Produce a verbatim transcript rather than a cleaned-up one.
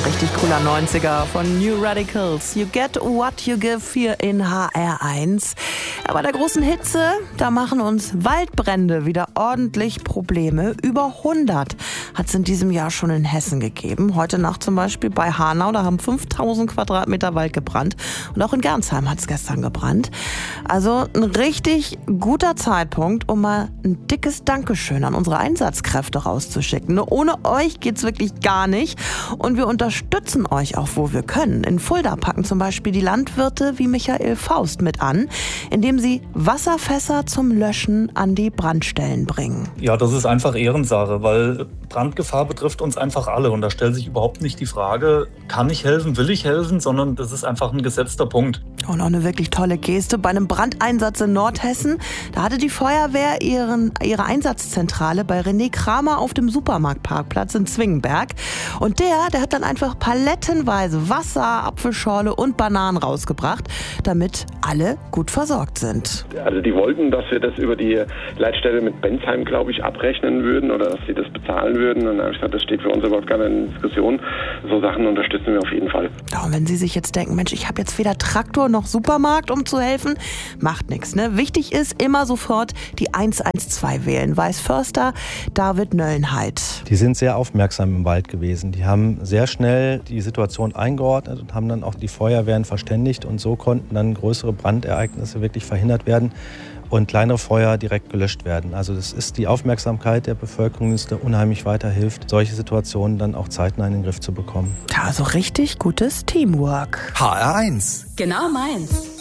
richtig cooler neunziger von New Radicals. You get what you give hier in H R eins. Aber der großen Hitze, da machen uns Waldbrände wieder ordentlich Probleme. Über hundert hat es in diesem Jahr schon in Hessen gegeben. Heute Nacht zum Beispiel bei Hanau, da haben fünftausend Quadratmeter Wald gebrannt. Und auch in Gernsheim hat es gestern gebrannt. Also ein richtig guter Zeitpunkt, um mal ein dickes Dankeschön an unsere Einsatzkräfte rauszuschicken. Ohne euch geht's wirklich gar nicht. Und wir unterstützen euch auch, wo wir können. In Fulda packen zum Beispiel die Landwirte wie Michael Faust mit an, indem sie Wasserfässer zum Löschen an die Brandstellen bringen. Ja, das ist einfach Ehrensache, weil Brandgefahr betrifft uns einfach alle. Und da stellt sich überhaupt nicht die Frage, kann ich helfen, will ich helfen, sondern das ist einfach ein gesetzter Punkt. Und auch eine wirklich tolle Geste. Bei einem Brandeinsatz in Nordhessen, da hatte die Feuerwehr ihren, ihre Einsatzzentrale bei René Kramer auf dem Supermarktparkplatz in Zwingenberg. Und der, der hat dann einfach palettenweise Wasser, Apfelschorle und Bananen rausgebracht, damit alle gut versorgt sind. Also die wollten, dass wir das über die Leitstelle mit Bensheim, glaube ich, abrechnen würden oder dass sie das bezahlen würden. Und dann habe ich gesagt, das steht für uns überhaupt gar nicht in Diskussion. So Sachen unterstützen wir auf jeden Fall. Ja, und wenn Sie sich jetzt denken, Mensch, ich habe jetzt weder Traktor noch Supermarkt, um zu helfen, macht nichts. Ne? Wichtig ist, immer sofort die eins eins zwei wählen. Weißförster David Nöllenheit. Die sind sehr aufmerksam im Wald gewesen. Die haben sehr schnell die Situation eingeordnet und haben dann auch die Feuerwehren verständigt. Und so konnten dann größere Brandereignisse wirklich verhindert werden und kleinere Feuer direkt gelöscht werden. Also das ist die Aufmerksamkeit der Bevölkerung, die da unheimlich weiterhilft, solche Situationen dann auch zeitnah in den Griff zu bekommen. Ja, also richtig gutes Teamwork. H R eins. Genau meins.